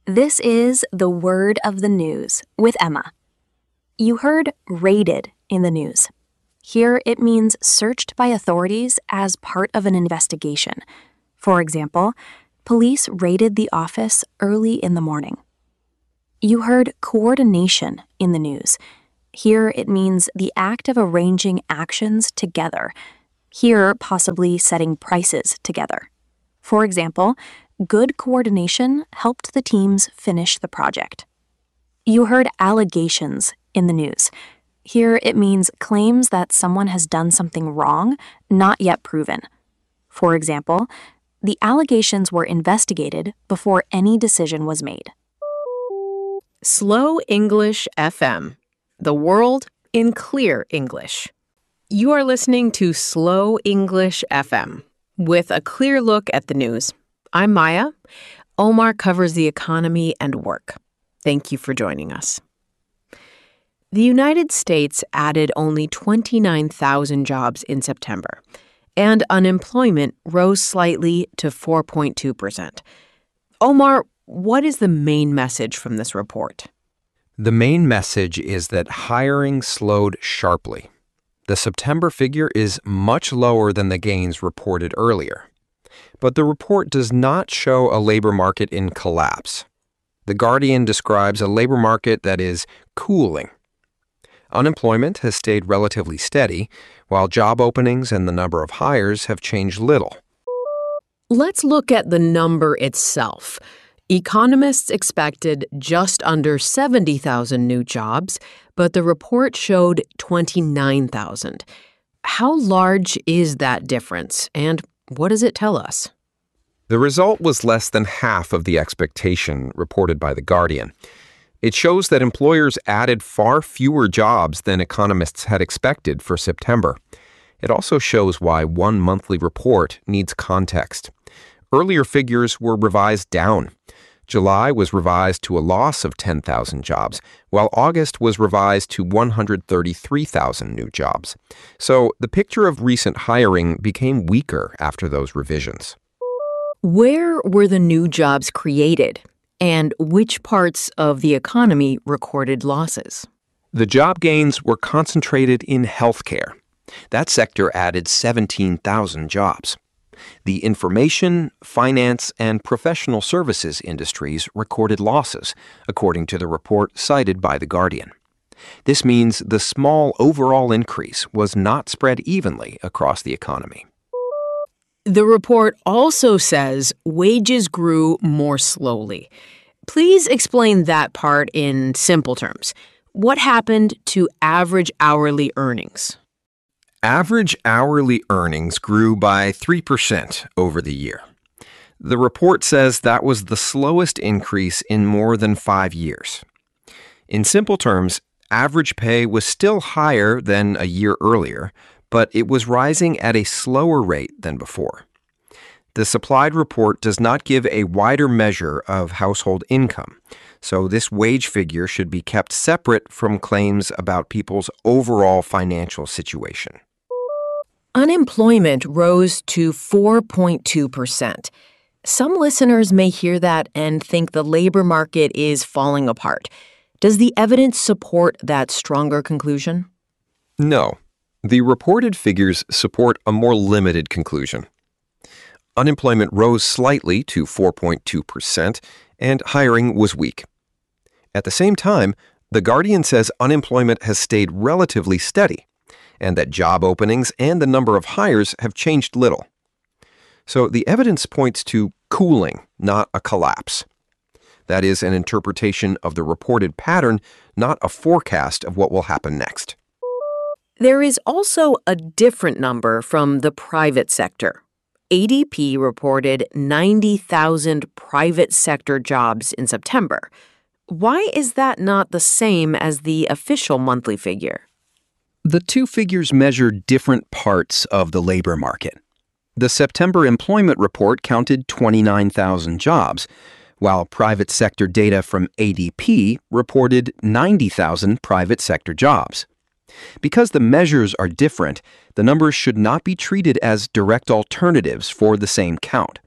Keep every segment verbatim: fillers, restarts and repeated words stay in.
This is the word of the news with Emma. You heard raided in the news. Here it means searched by authorities as part of an investigation. For example, police raided the office early in the morning. You heard coordination in the news. Here it means the act of arranging actions together. Here, possibly setting prices together. For example, good coordination helped the teams finish the project. You heard allegations in the news. Here it means claims that someone has done something wrong, not yet proven. For example, the allegations were investigated before any decision was made. Slow English F M, the world in clear English. You are listening to Slow English F M with a clear look at the news. I'm Maya. Omar covers the economy and work. Thank you for joining us. The United States added only twenty-nine thousand jobs in September, and unemployment rose slightly to four point two percent. Omar, what is the main message from this report? The main message is that hiring slowed sharply. The September figure is much lower than the gains reported earlier. But the report does not show a labor market in collapse. The Guardian describes a labor market that is cooling. Unemployment has stayed relatively steady, while job openings and the number of hires have changed little. Let's look at the number itself. Economists expected just under seventy thousand new jobs, but the report showed twenty-nine thousand. How large is that difference, and what does it tell us? The result was less than half of the expectation reported by The Guardian. It shows that employers added far fewer jobs than economists had expected for September. It also shows why one monthly report needs context. Earlier figures were revised down. July was revised to a loss of ten thousand jobs, while August was revised to one hundred thirty-three thousand new jobs. So the picture of recent hiring became weaker after those revisions. Where were the new jobs created, and which parts of the economy recorded losses? The job gains were concentrated in healthcare. That sector added seventeen thousand jobs. The information, finance, and professional services industries recorded losses, according to the report cited by The Guardian. This means the small overall increase was not spread evenly across the economy. The report also says wages grew more slowly. Please explain that part in simple terms. What happened to average hourly earnings? Average hourly earnings grew by three percent over the year. The report says that was the slowest increase in more than five years. In simple terms, average pay was still higher than a year earlier, but it was rising at a slower rate than before. The supplied report does not give a wider measure of household income, so this wage figure should be kept separate from claims about people's overall financial situation. Unemployment rose to four point two percent. Some listeners may hear that and think the labor market is falling apart. Does the evidence support that stronger conclusion? No. The reported figures support a more limited conclusion. Unemployment rose slightly to four point two percent, and hiring was weak. At the same time, The Guardian says unemployment has stayed relatively steady, and that job openings and the number of hires have changed little. So the evidence points to cooling, not a collapse. That is an interpretation of the reported pattern, not a forecast of what will happen next. There is also a different number from the private sector. A D P reported ninety thousand private sector jobs in September. Why is that not the same as the official monthly figure? The two figures measure different parts of the labor market. The September employment report counted twenty-nine thousand jobs, while private sector data from A D P reported ninety thousand private sector jobs. Because the measures are different, the numbers should not be treated as direct alternatives for the same count.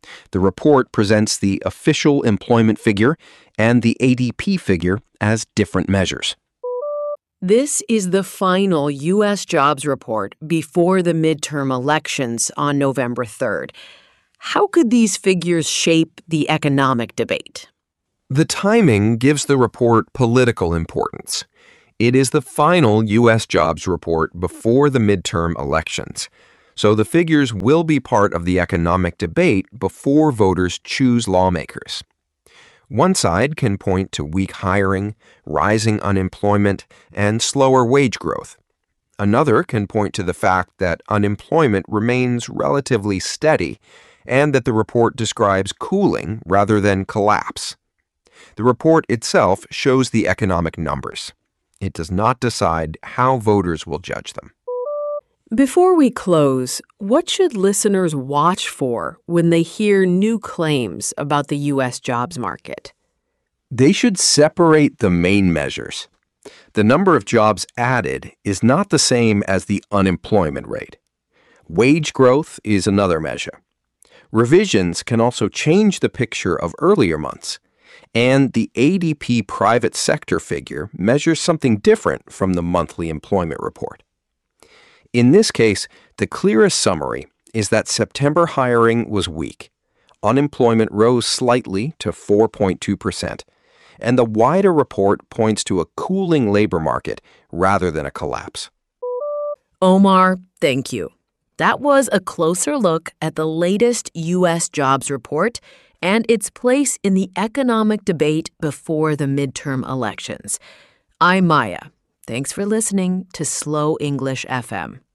The report presents the official employment figure and the A D P figure as different measures. This is the final U S jobs report before the midterm elections on November third. How could these figures shape the economic debate? The timing gives the report political importance. It is the final U S jobs report before the midterm elections, so the figures will be part of the economic debate before voters choose lawmakers. One side can point to weak hiring, rising unemployment, and slower wage growth. Another can point to the fact that unemployment remains relatively steady and that the report describes cooling rather than collapse. The report itself shows the economic numbers. It does not decide how voters will judge them. Before we close, what should listeners watch for when they hear new claims about the U S jobs market? They should separate the main measures. The number of jobs added is not the same as the unemployment rate. Wage growth is another measure. Revisions can also change the picture of earlier months, and the A D P private sector figure measures something different from the monthly employment report. In this case, the clearest summary is that September hiring was weak. Unemployment rose slightly to four point two percent, and the wider report points to a cooling labor market rather than a collapse. Omar, thank you. That was a closer look at the latest U S jobs report and its place in the economic debate before the midterm elections. I'm Maya. Thanks for listening to Slow English F M.